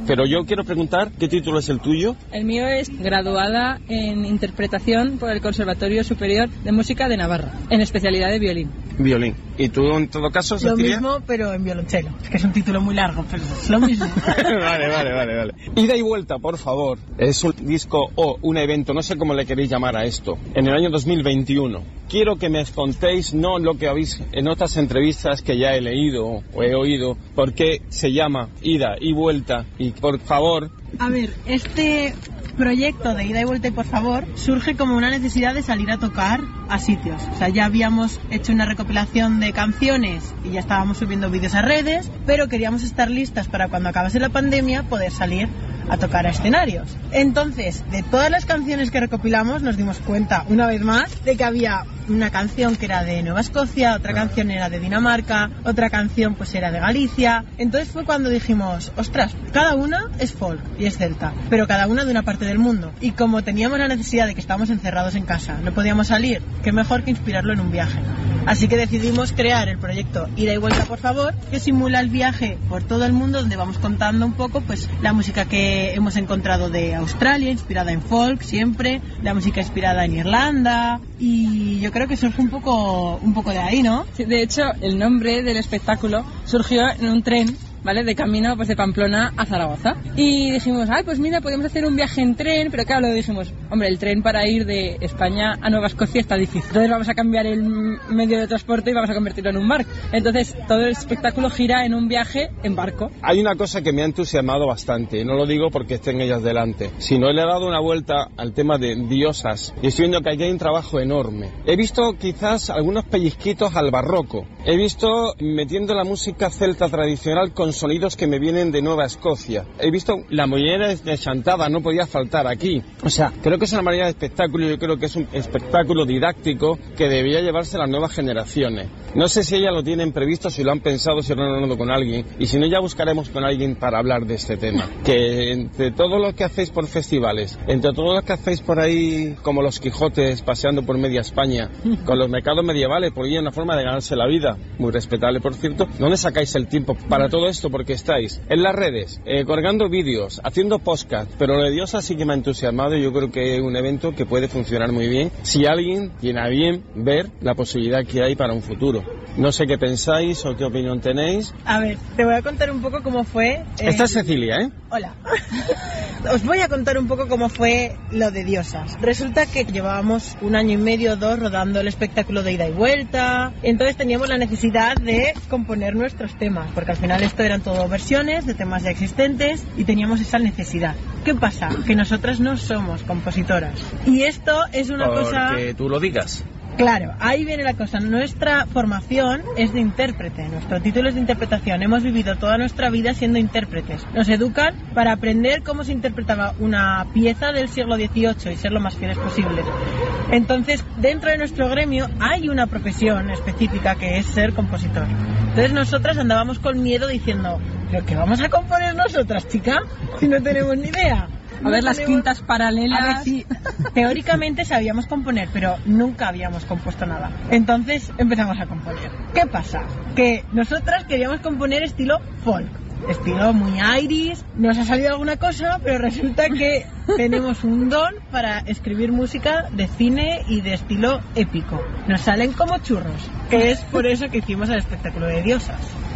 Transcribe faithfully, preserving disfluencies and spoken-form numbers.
Pero yo quiero preguntar, ¿qué título es el tuyo? El mío es graduada en interpretación por el Conservatorio Superior de Música de Navarra, en especialidad de violín. Violín. ¿Y tú, en todo caso, Cecilia? Lo mismo, pero en violonchelo. Es que es un título muy largo, pero es lo mismo. Vale, vale, vale, vale. Ida y vuelta, por favor. Es un disco o un evento, no sé cómo le queréis llamar a esto, en el año dos mil veintiuno. Quiero que me contéis, no lo que habéis en otras entrevistas que ya he leído o he oído, por qué se llama Ida y vuelta. Y por favor... A ver, este proyecto de Ida y vuelta y por favor surge como una necesidad de salir a tocar a sitios. O sea, ya habíamos hecho una recopilación de canciones y ya estábamos subiendo vídeos a redes, pero queríamos estar listas para cuando acabase la pandemia poder salir a tocar a escenarios. Entonces, de todas las canciones que recopilamos nos dimos cuenta una vez más de que había una canción que era de Nueva Escocia, otra canción era de Dinamarca, otra canción pues era de Galicia. Entonces fue cuando dijimos, ostras, cada una es folk y es celta, pero cada una de una parte del mundo. Y como teníamos la necesidad de que estábamos encerrados en casa, no podíamos salir, qué mejor que inspirarlo en un viaje. Así que decidimos crear el proyecto Ida y vuelta por favor, que simula el viaje por todo el mundo, donde vamos contando un poco pues la música que hemos encontrado de Australia, inspirada en folk siempre, la música inspirada en Irlanda, y yo creo que surge un poco un poco de ahí, ¿no? Sí, de hecho, el nombre del espectáculo surgió en un tren, ¿vale? De camino pues de Pamplona a Zaragoza. Y dijimos, ay, pues mira, podemos hacer un viaje en tren, pero claro, lo dijimos, hombre, el tren para ir de España a Nueva Escocia está difícil. Entonces vamos a cambiar el medio de transporte y vamos a convertirlo en un barco. Entonces todo el espectáculo gira en un viaje en barco. Hay una cosa que me ha entusiasmado bastante, y no lo digo porque estén ellas delante, sino le he dado una vuelta al tema de diosas y estoy viendo que aquí hay un trabajo enorme. He visto quizás algunos pellizquitos al barroco. He visto metiendo la música celta tradicional con sonidos que me vienen de Nueva Escocia. He visto la mollera de chantada, no podía faltar aquí. O sea, creo que es una manera de espectáculo, yo creo que es un espectáculo didáctico que debería llevarse a las nuevas generaciones. No sé si ellas lo tienen previsto, si lo han pensado, si lo han hablado con alguien, y si no ya buscaremos con alguien para hablar de este tema. Que entre todo lo que hacéis por festivales, entre todo lo que hacéis por ahí, como los Quijotes paseando por media España, con los mercados medievales, por ahí una forma de ganarse la vida, muy respetable por cierto, ¿dónde sacáis el tiempo para todo esto? Porque estáis en las redes, eh, colgando vídeos, haciendo podcast, pero lo de Diosa sí que me ha entusiasmado y yo creo que es un evento que puede funcionar muy bien si alguien tiene a bien ver la posibilidad que hay para un futuro. No sé qué pensáis o qué opinión tenéis. A ver, te voy a contar un poco cómo fue... Eh... Esta es Cecilia, ¿eh? Hola. Os voy a contar un poco cómo fue lo de Diosas. Resulta que llevábamos un año y medio o dos rodando el espectáculo de Ida y Vuelta, entonces teníamos la necesidad de componer nuestros temas, porque al final esto eran todo versiones de temas ya existentes y teníamos esa necesidad. ¿Qué pasa? Que nosotras no somos compositoras. Y esto es una porque cosa... Porque tú lo digas. Claro, ahí viene la cosa. Nuestra formación es de intérprete, nuestro título es de interpretación. Hemos vivido toda nuestra vida siendo intérpretes. Nos educan para aprender cómo se interpretaba una pieza del siglo dieciocho y ser lo más fieles posibles. Entonces, dentro de nuestro gremio hay una profesión específica que es ser compositor. Entonces nosotras andábamos con miedo diciendo, ¿pero qué vamos a componer nosotras, chica? Si no tenemos ni idea. A no ver las tenemos... quintas paralelas. A ver, sí, teóricamente sabíamos componer, pero nunca habíamos compuesto nada. Entonces empezamos a componer. ¿Qué pasa? Que nosotras queríamos componer estilo folk, estilo muy Irish. Nos ha salido alguna cosa, pero resulta que tenemos un don para escribir música de cine y de estilo épico. Nos salen como churros, que es por eso que hicimos el espectáculo de Diosas.